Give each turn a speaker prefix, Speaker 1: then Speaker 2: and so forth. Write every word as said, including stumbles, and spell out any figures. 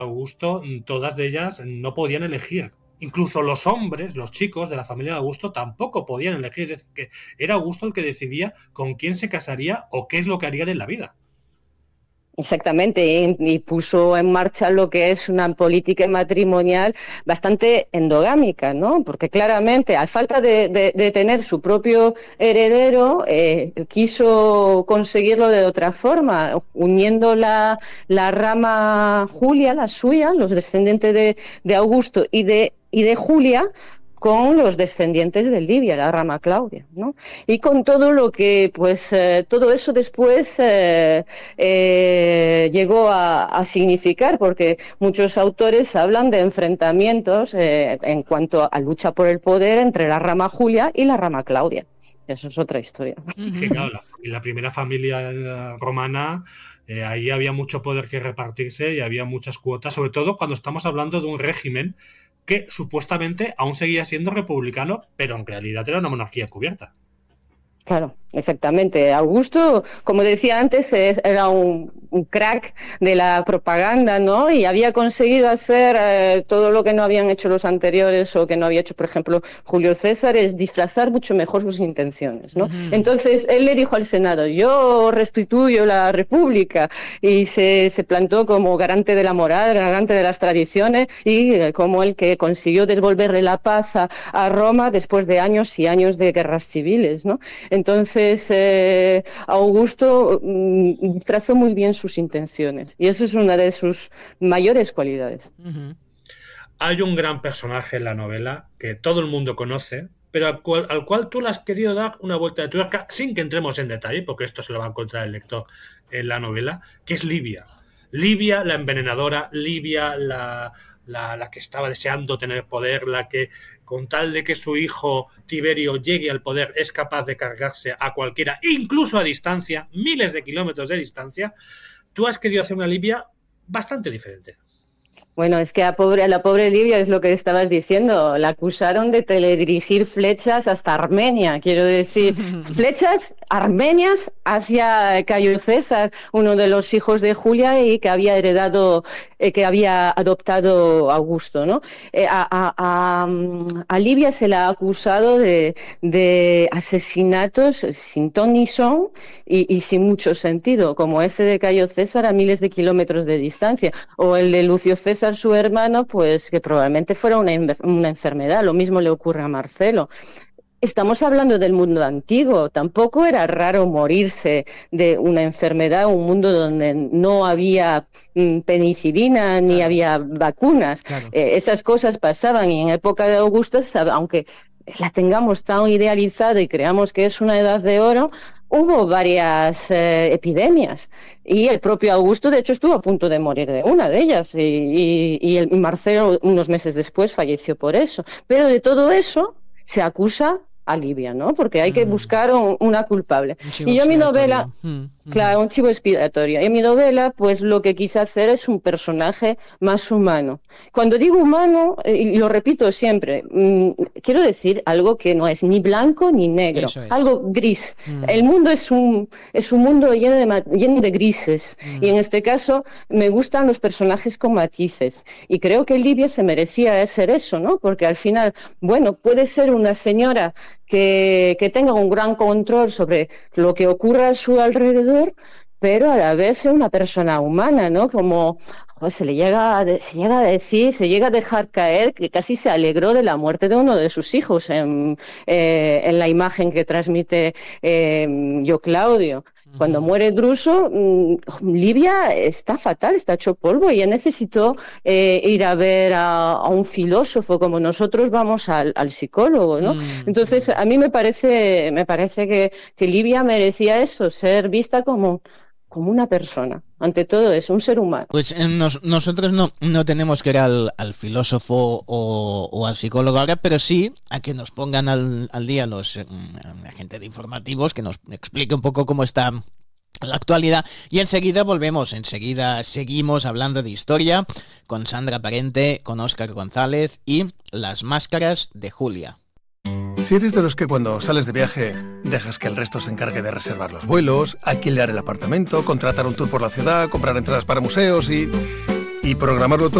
Speaker 1: Augusto, todas de ellas no podían elegir. Incluso los hombres, los chicos de la familia de Augusto tampoco podían elegir. Es decir, que era Augusto el que decidía con quién se casaría o qué es lo que harían en la vida.
Speaker 2: Exactamente, y puso en marcha lo que es una política matrimonial bastante endogámica, ¿no? Porque claramente, a falta de, de, de tener su propio heredero, eh, quiso conseguirlo de otra forma, uniendo la, la rama Julia, la suya, los descendientes de, de Augusto y de, y de Julia, con los descendientes de Livia, la rama Claudia, ¿no? Y con todo lo que, pues, eh, todo eso después eh, eh, llegó a, a significar, porque muchos autores hablan de enfrentamientos eh, en cuanto a lucha por el poder entre la rama Julia y la rama Claudia. Eso es otra historia.
Speaker 1: Que claro, la, la primera familia romana, eh, ahí había mucho poder que repartirse y había muchas cuotas, sobre todo cuando estamos hablando de un régimen que supuestamente aún seguía siendo republicano, pero en realidad era una monarquía cubierta.
Speaker 2: Claro, exactamente. Augusto, como decía antes, era un, un crack de la propaganda, ¿no? Y había conseguido hacer eh, todo lo que no habían hecho los anteriores o que no había hecho, por ejemplo, Julio César, es disfrazar mucho mejor sus intenciones, ¿no? Uh-huh. Entonces, él le dijo al Senado, yo restituyo la República, y se, se plantó como garante de la moral, garante de las tradiciones, y eh, como el que consiguió devolverle la paz a, a Roma después de años y años de guerras civiles, ¿no? Entonces, eh, Augusto mm, trazó muy bien sus intenciones y eso es una de sus mayores cualidades.
Speaker 1: Uh-huh. Hay un gran personaje en la novela que todo el mundo conoce, pero al cual, al cual tú le has querido dar una vuelta de tuerca sin que entremos en detalle, porque esto se lo va a encontrar el lector en la novela, que es Livia. Livia, la envenenadora, Livia, la... La, la que estaba deseando tener poder, la que con tal de que su hijo Tiberio llegue al poder es capaz de cargarse a cualquiera, incluso a distancia, miles de kilómetros de distancia. Tú has querido hacer una Livia bastante diferente.
Speaker 2: Bueno, es que a, pobre, a la pobre Livia es lo que estabas diciendo, la acusaron de teledirigir flechas hasta Armenia, quiero decir, flechas armenias hacia Cayo César, uno de los hijos de Julia y que había heredado, eh, que había adoptado Augusto, ¿no? Eh, a, a, a, a Livia se la ha acusado de, de asesinatos sin ton ni son y, y sin mucho sentido, como este de Cayo César a miles de kilómetros de distancia, o el de Lucio César, su hermano, pues que probablemente fuera una, una enfermedad. Lo mismo le ocurre a Marcelo. Estamos hablando del mundo antiguo. Tampoco era raro morirse de una enfermedad, un mundo donde no había penicilina ni claro. había vacunas. Claro. Eh, esas cosas pasaban y en época de Augusto, aunque la tengamos tan idealizada y creamos que es una edad de oro, hubo varias eh, epidemias y el propio Augusto, de hecho, estuvo a punto de morir de una de ellas y, y, y el Marcelo unos meses después falleció por eso. Pero de todo eso se acusa a Livia, ¿no? Porque hay que buscar un, una culpable. Un y yo en mi novela, mm, claro, mm. un chivo expiatorio. Y en mi novela, pues lo que quise hacer es un personaje más humano. Cuando digo humano, y lo repito siempre, mmm, quiero decir algo que no es ni blanco ni negro, es. algo gris. Mm. El mundo es un, es un mundo lleno de, lleno de grises. Mm. Y en este caso, me gustan los personajes con matices. Y creo que Livia se merecía ser eso, ¿no? Porque al final, bueno, puede ser una señora Que, que tenga un gran control sobre lo que ocurre a su alrededor, pero a la vez es una persona humana, ¿no? Como joder, se le llega a, de, se llega a decir, se llega a dejar caer que casi se alegró de la muerte de uno de sus hijos en, eh, en la imagen que transmite eh, yo Claudio. Cuando muere Druso, Livia está fatal, está hecho polvo y ella necesitó eh, ir a ver a, a un filósofo como nosotros vamos al, al psicólogo, ¿no? Mm. Entonces, a mí me parece, me parece que, que Livia merecía eso, ser vista como, como una persona. Ante todo es un ser humano.
Speaker 3: Pues eh, nos, nosotros no, no tenemos que ir al, al filósofo o, o al psicólogo ahora, pero sí a que nos pongan al, al día los eh, agentes de informativos, que nos explique un poco cómo está la actualidad. Y enseguida volvemos, enseguida seguimos hablando de historia con Sandra Parente, con Óscar González y Las máscaras de Julia.
Speaker 4: Si eres de los que cuando sales de viaje dejas que el resto se encargue de reservar los vuelos, alquilar el apartamento, contratar un tour por la ciudad, comprar entradas para museos y... y programarlo todo